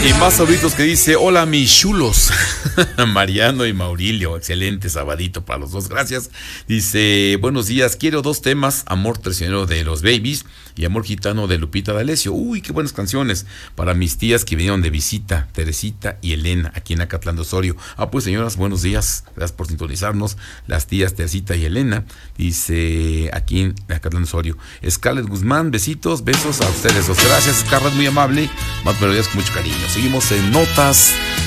Y más saluditos que dice: hola mis chulos. Mariano y Maurilio, excelente sabadito para los dos, gracias. Dice: buenos días, quiero dos temas: Amor traicionero de los Babies y Amor gitano de Lupita D'Alessio. Uy, qué buenas canciones para mis tías que vinieron de visita, Teresita y Elena, aquí en Acatlán de Osorio. Pues señoras, buenos días, gracias por sintonizarnos, las tías Teresita y Elena, dice aquí en Acatlán de Osorio. Scarlett Guzmán, besitos, besos a ustedes dos, gracias Scarlett, muy amable, más melodías con mucho cariño. Seguimos en Notas